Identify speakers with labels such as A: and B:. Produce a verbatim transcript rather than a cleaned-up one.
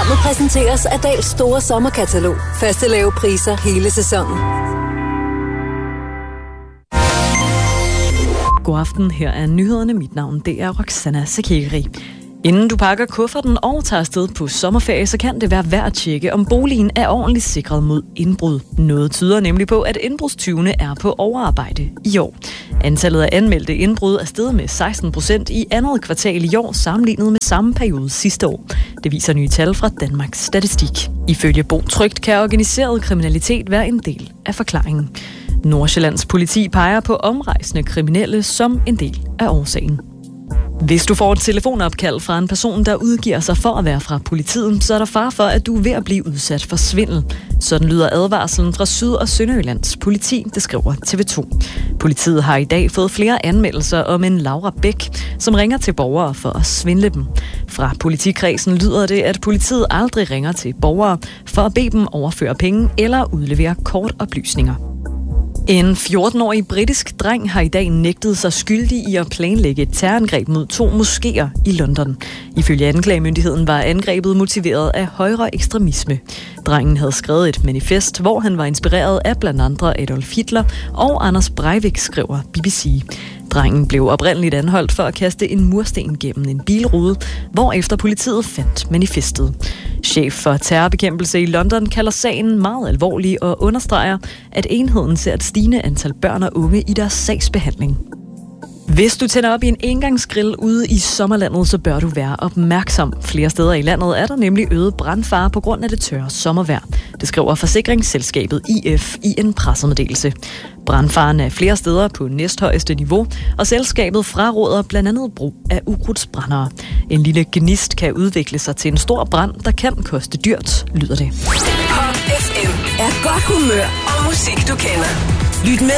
A: Programmet præsenteres af Dahls store sommerkatalog. Faste lave priser hele sæsonen.
B: God aften, her er nyhederne. Mit navn, det er Roxana Sakiri. Inden du pakker kufferten og tager afsted på sommerferie, så kan det være værd at tjekke, om boligen er ordentligt sikret mod indbrud. Noget tyder nemlig på, at indbrudstyvene er på overarbejde i år. Antallet af anmeldte indbrud er steget med seksten procent i andet kvartal i år, sammenlignet med samme periode sidste år. Det viser nye tal fra Danmarks Statistik. Ifølge Bo Trygt kan organiseret kriminalitet være en del af forklaringen. Nordsjællands politi peger på omrejsende kriminelle som en del af årsagen. Hvis du får et telefonopkald fra en person, der udgiver sig for at være fra politiet, så er der fare for, at du er ved at blive udsat for svindel. Sådan lyder advarslen fra Syd- og Sønderjyllands politi, det skriver T V to. Politiet har i dag fået flere anmeldelser om en Laura Bæk, som ringer til borgere for at svindle dem. Fra politikredsen lyder det, at politiet aldrig ringer til borgere for at bede dem overføre penge eller udlevere kortoplysninger. En fjorten-årig britisk dreng har i dag nægtet sig skyldig i at planlægge et terrorangreb mod to moskéer i London. Ifølge anklagemyndigheden var angrebet motiveret af højre ekstremisme. Drengen havde skrevet et manifest, hvor han var inspireret af blandt andre Adolf Hitler og Anders Breivik, skriver B B C. Drengen blev oprindeligt anholdt for at kaste en mursten gennem en bilrude, hvorefter politiet fandt manifestet. Chef for terrorbekæmpelse i London kalder sagen meget alvorlig og understreger, at enheden ser et stigende antal børn og unge i deres sagsbehandling. Hvis du tænder op i en engangsgrill ude i sommerlandet, så bør du være opmærksom. Flere steder i landet er der nemlig øget brandfare på grund af det tørre sommervejr. Det skriver forsikringsselskabet I F i en pressemeddelelse. Brandfaren er flere steder på næsthøjeste niveau, og selskabet fraråder blandt andet brug af ukrudtsbrændere. En lille gnist kan udvikle sig til en stor brand, der kan koste dyrt, lyder det.
A: Pop F M er godt humør og musik, du kender. Lyt med